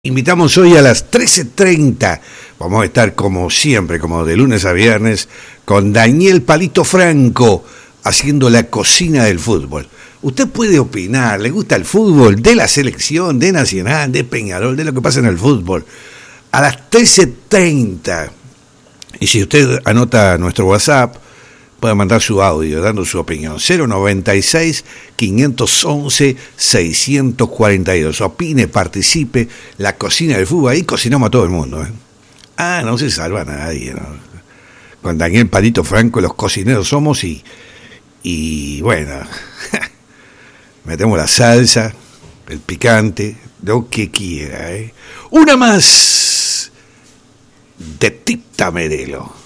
Invitamos hoy a las 13:30. Vamos a estar como siempre, como de lunes a viernes, con Daniel Palito Franco, haciendo la cocina del fútbol. Usted puede opinar, ¿le gusta el fútbol? De la selección, de Nacional, de Peñarol, de lo que pasa en el fútbol. A las 13:30. Y si usted anota nuestro WhatsApp, puede mandar su audio dando su opinión. 096-511-642. Opine, participe. La cocina del fútbol. Ahí cocinamos a todo el mundo. No se salva a nadie, ¿no? Con Daniel Palito Franco los cocineros somos y bueno, metemos la salsa, el picante, lo que quiera. Una más de Tita Merelo.